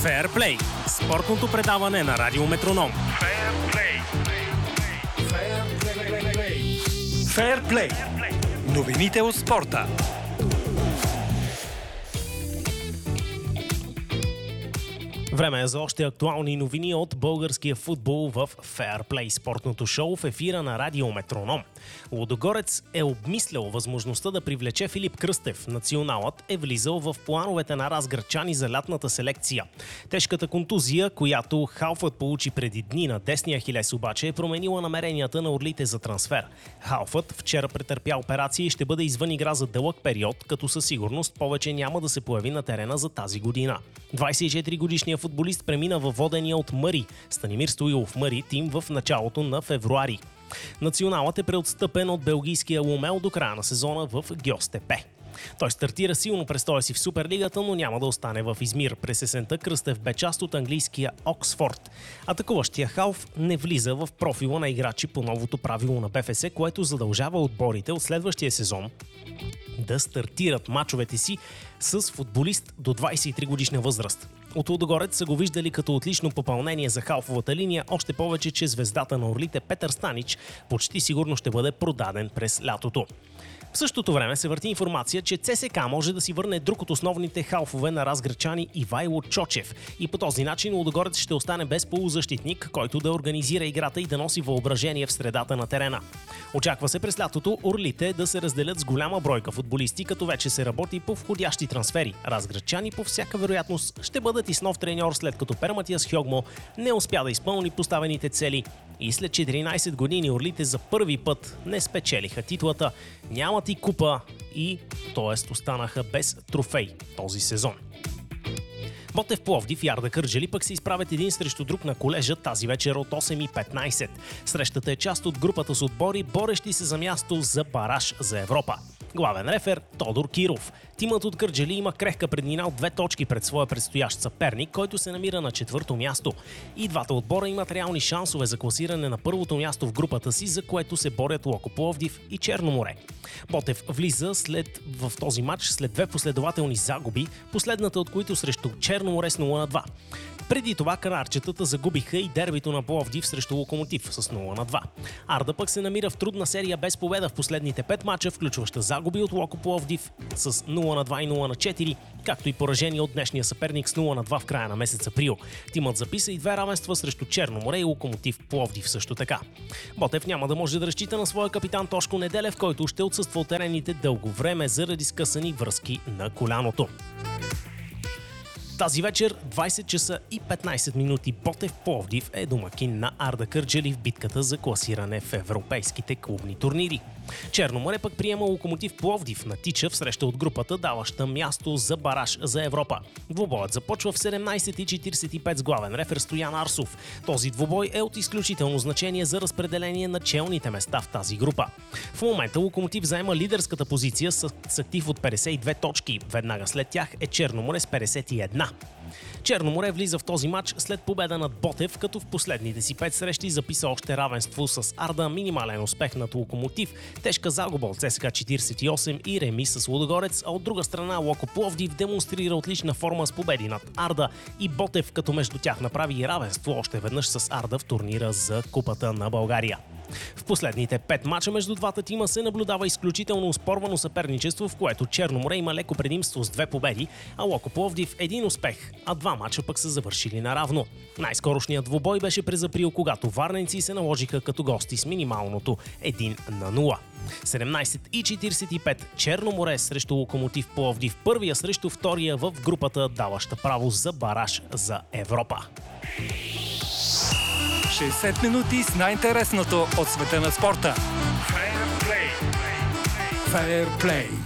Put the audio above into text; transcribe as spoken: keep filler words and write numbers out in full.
Феърплей – спортното предаване на Радио Метроном. Феърплей. Феърплей. Новините от спорта. Време е за още актуални новини от българския футбол в Феърплей, спортното шоу в ефира на Радио Метроном. Лудогорец е обмислял възможността да привлече Филип Кръстев. Националът е влизал в плановете на разградчани за лятната селекция. Тежката контузия, която Халфът получи преди дни на десния ахилес, обаче е променила намеренията на орлите за трансфер. Халфът вчера претърпя операция и ще бъде извън игра за дълъг период, като със сигурност повече няма да се появи на терена за тази година. двадесет и четири годишният футболист премина във водения от Мъри, Станимир Стоилов Мъри, тим в началото на февруари. Националът е преотстъпен от белгийския Ломел до края на сезона в Гьостепе. Той стартира силно престоя си в Суперлигата, но няма да остане в Измир. През есента Кръстев бе част от английския Оксфорд. Атакуващия халф не влиза в профила на играчи по новото правило на БФС, което задължава отборите от следващия сезон да стартират мачовете си с футболист до двадесет и три годишна възраст. От Лудогорец са го виждали като отлично попълнение за халфовата линия, още повече, че звездата на орлите Петър Станич почти сигурно ще бъде продаден през лятото. В същото време се върти информация, че ЦСКА може да си върне друг от основните халфове на разградчани Ивайло Чочев и по този начин Лудогорец ще остане без полузащитник, който да организира играта и да носи въображение в средата на терена. Очаква се през лятото орлите да се разделят с голяма бройка футболисти, като вече се работи по входящи трансфери. Разградчани по всяка вероятност ще бъдат и с нов треньор, след като Пер Матиас Хьогмо не успя да изпълни поставените цели и след четиринадесет години орлите за първи път не спечелиха титлата, нямат и купа и, т.е. останаха без трофей този сезон. Ботев Пловдив и Арда Кърджали пък се изправят един срещу друг на колежа тази вечер от осем и петнадесет. Срещата е част от групата с отбори, борещи се за място за бараж за Европа. Главен рефер Тодор Киров. Тимът от Кърджали има крехка преднина от две точки пред своя предстоящ съперник, който се намира на четвърто място. И двата отбора имат реални шансове за класиране на първото място в групата си, за което се борят Локо Пловдив и Черно море. Ботев влиза след, в този матч след две последователни загуби, последната от които срещу Черно море с нула на два. Преди това канарчетата загубиха и дербито на Пловдив срещу Локомотив с нула на два. Арда пък се намира в трудна серия без победа в последните пет мача, включваща загуби от Локо Пловдив с нула на два и нула на четири, както и поражение от днешния съперник с нула на два в края на месец април. Тимът записа и две равенства срещу Черно море и Локомотив Пловдив също така. Ботев няма да може да разчита на своя капитан Тошко Неделев, който ще отсъства от терените дълго време заради скъсани връзки на коляното. Тази вечер, двадесет часа и петнадесет минути, Ботев Пловдив е домакин на Арда Кърджали в битката за класиране в европейските клубни турнири. Черно море пък приема Локомотив Пловдив на тича в среща от групата, даваща място за бараж за Европа. Двубоят започва в седемнадесет и четиридесет и пет с главен рефер Стоян Арсов. Този двубой е от изключително значение за разпределение на челните места в тази група. В момента Локомотив заема лидерската позиция с актив от петдесет и две точки. Веднага след тях е Черно море с петдесет и една. Черно море влиза в този матч след победа над Ботев, като в последните си пет срещи записа още равенство с Арда, минимален успех над Локомотив, тежка загуба от ЦСКА четиридесет и осем и ремис с Лудогорец, а от друга страна Локо Пловдив демонстрира отлична форма с победи над Арда и Ботев, като между тях направи и равенство още веднъж с Арда в турнира за Купата на България. В последните пет мача между двата тима се наблюдава изключително оспорвано съперничество, в което Черно море има леко предимство с две победи, а Локо Пловдив един успех, а два мача пък са завършили наравно. Най-скорошният двубой беше през април, когато варненци се наложиха като гости с минималното един на нула. седемнадесет и четиридесет и пет Черно море срещу Локомотив Пловдив, първия срещу втория в групата, даваща право за бараж за Европа. шестдесет минути с най-интересното от света на спорта. Феърплей. Феърплей.